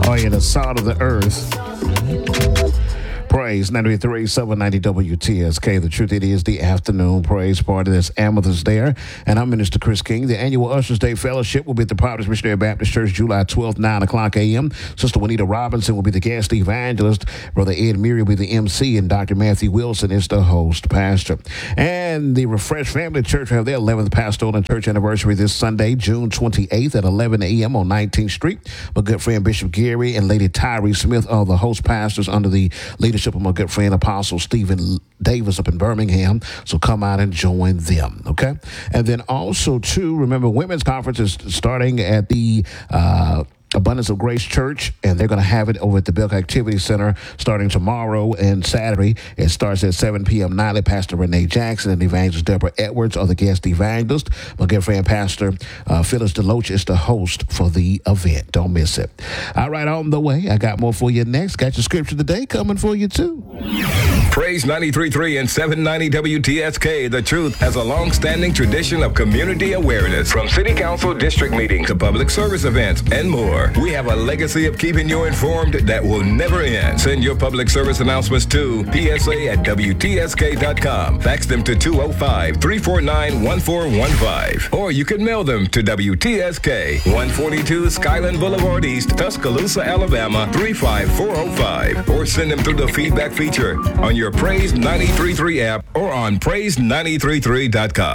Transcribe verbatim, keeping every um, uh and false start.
Oh, yeah, the salt of the earth. Praise ninety-three, seven ninety W T S K. The truth, it is the afternoon praise party. There's Amethyst there. And I'm Minister Chris King. The annual Ushers Day Fellowship will be at the Providence Missionary Baptist Church July twelfth, nine o'clock a.m. Sister Juanita Robinson will be the guest evangelist. Brother Ed Murray will be the M C. And Doctor Matthew Wilson is the host pastor. And the Refresh Family Church will have their eleventh pastoral and church anniversary this Sunday, June twenty-eighth at eleven a.m. on nineteenth Street. My good friend Bishop Gary and Lady Tyree Smith are the host pastors under the leadership of my good friend Apostle Stephen Davis up in Birmingham. So come out and join them, okay? And then also, too, remember, Women's Conference is starting at the uh, Abundance of Grace Church, and they're going to have it over at the Belk Activity Center starting tomorrow and Saturday. It starts at seven p.m. nightly. Pastor Renee Jackson and Evangelist Deborah Edwards are the guest evangelist. My good friend Pastor uh, Phyllis DeLoach is the host for the event. Don't miss it. All right, on the way. I got more for you next. Got your scripture today coming for you, too. Praise ninety-three point three and seven ninety W T S K. The Truth has a long-standing tradition of community awareness, from city council district meetings to public service events and more. We have a legacy of keeping you informed that will never end. Send your public service announcements to P S A at W T S K dot com. Fax them to two oh five, three four nine, one four one five. Or you can mail them to W T S K, one forty-two Skyland Boulevard East, Tuscaloosa, Alabama, three five four oh five. Or send them through the feedback feature on your Praise ninety-three point three app or on praise ninety-three point three dot com.